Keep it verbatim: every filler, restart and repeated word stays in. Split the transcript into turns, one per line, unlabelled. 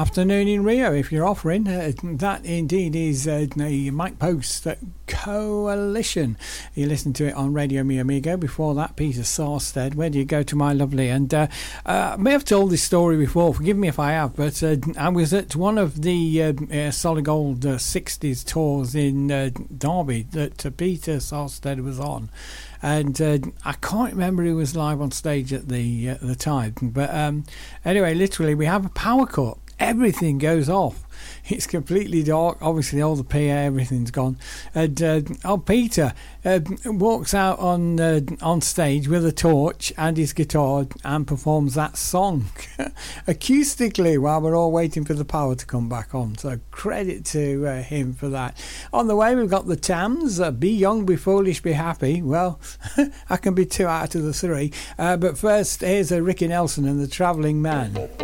Afternoon in Rio, if you're offering. Uh, that indeed is uh, Mike Post, uh, Coalition. You listen to it on Radio Mi Amigo. Before that, Peter Sarstead, Where Do You Go to My Lovely? And uh, uh, I may have told this story before, forgive me if I have, but uh, I was at one of the uh, uh, Solid Gold uh, sixties tours in uh, Derby that uh, Peter Sarstead was on. And uh, I can't remember who was live on stage at the uh, the time. But um, anyway, literally, we have a power cut. Everything goes off. It's completely dark. Obviously, all the P A, everything's gone. And uh, oh, Peter uh, walks out on uh, on stage with a torch and his guitar and performs that song acoustically while we're all waiting for the power to come back on. So credit to uh, him for that. On the way, we've got the Tams. Uh, be young, be foolish, be happy. Well, I can be two out of the three. Uh, but first, here's a Ricky Nelson and the Travelling Man.